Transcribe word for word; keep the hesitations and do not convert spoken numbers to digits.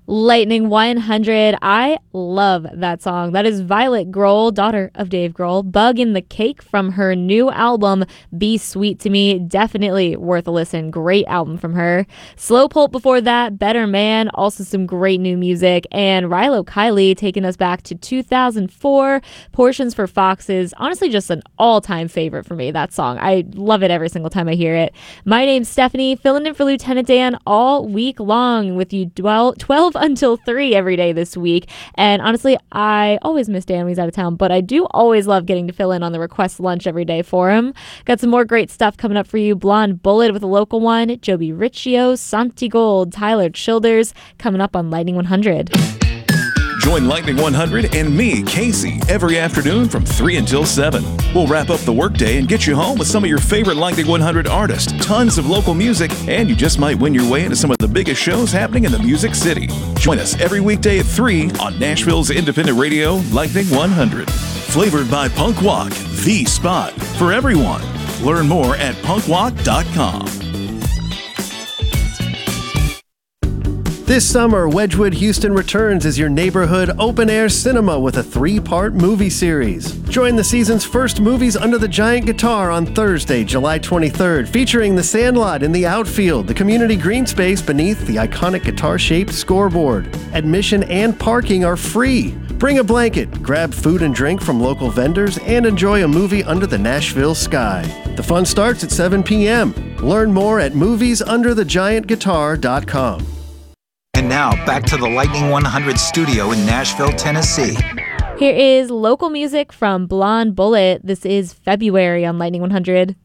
Lightning one hundred. I love that song. That is Violet Grohl, daughter of Dave Grohl. Bug in the Cake from her new album, Be Sweet to Me. Definitely worth a listen. Great album from her. Slow Pulp before that, Better Man. Also some great new music. And Rilo Kiley taking us back to two thousand four. Portions for Foxes. Honestly, just an all-time favorite for me, that song. I love it every single time I hear it. My name's Stephanie, filling in for Lieutenant Dan all week long with you twelve until three every day this week. And honestly, I always miss Dan when he's out of town, but I do always love getting to fill in on the request lunch every day for him. Got some more great stuff coming up for you. Blonde Bullet with a local one, Joby Riccio, Santi Gold, Tyler Childers, coming up on Lightning one hundred. Join Lightning one hundred and me, Casey, every afternoon from three until seven. We'll wrap up the workday and get you home with some of your favorite Lightning one hundred artists, tons of local music, and you just might win your way into some of the biggest shows happening in the Music City. Join us every weekday at three on Nashville's independent radio, Lightning one hundred. Flavored by Punk Walk, the spot for everyone. Learn more at punk walk dot com. This summer, Wedgwood Houston returns as your neighborhood open-air cinema with a three-part movie series. Join the season's first Movies Under the Giant Guitar on Thursday, July twenty-third, featuring The Sandlot in the outfield, the community green space beneath the iconic guitar-shaped scoreboard. Admission and parking are free. Bring a blanket, grab food and drink from local vendors, and enjoy a movie under the Nashville sky. The fun starts at seven p.m. Learn more at movies under the giant guitar dot com. And now, back to the Lightning one hundred studio in Nashville, Tennessee. Here is local music from Blonde Bullet. This is February on Lightning one hundred.